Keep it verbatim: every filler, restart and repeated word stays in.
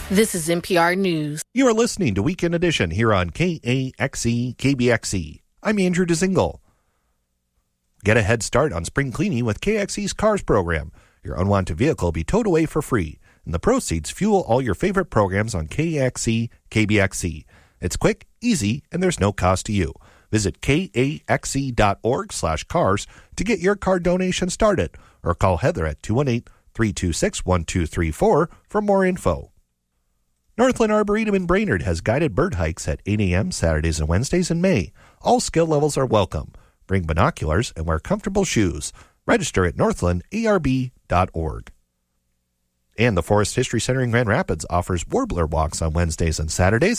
This is N P R News. You are listening to Weekend Edition here on K A X E K B X E. I'm Andrew DeZingle. Get a head start on spring cleaning with K X E's CARS program. Your unwanted vehicle will be towed away for free, and the proceeds fuel all your favorite programs on K A X E K B X E. It's quick, easy, and there's no cost to you. Visit kaxe.org slash cars to get your car donation started, or call Heather at two one eight, three two six, one two three four for more info. Northland Arboretum in Brainerd has guided bird hikes at eight a.m. Saturdays and Wednesdays in May. All skill levels are welcome. Bring binoculars and wear comfortable shoes. Register at northland a r b dot org. And the Forest History Center in Grand Rapids offers warbler walks on Wednesdays and Saturdays.